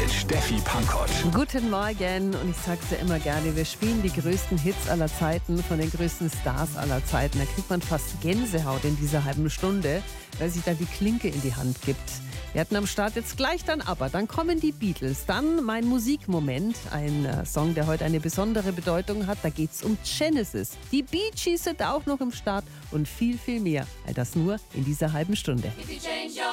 mit Steffi Pankoth. Guten Morgen, und ich sag's ja immer gerne, wir spielen die größten Hits aller Zeiten von den größten Stars aller Zeiten. Da kriegt man fast Gänsehaut in dieser halben Stunde, weil sich da die Klinke in die Hand gibt. Wir hatten am Start jetzt gleich dann aber, dann kommen die Beatles, dann mein Musikmoment, ein Song, der heute eine besondere Bedeutung hat, da geht's um Genesis. Die Bee Gees sind auch noch im Start und viel, viel mehr. All das nur in dieser halben Stunde.